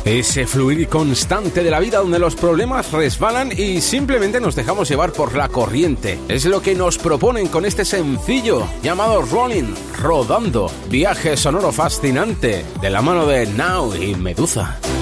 Ese fluir constante de la vida donde los problemas resbalan y simplemente nos dejamos llevar por la corriente. Es lo que nos proponen con este sencillo llamado Rolling, rodando. Viaje sonoro fascinante de la mano de Now y Meduza.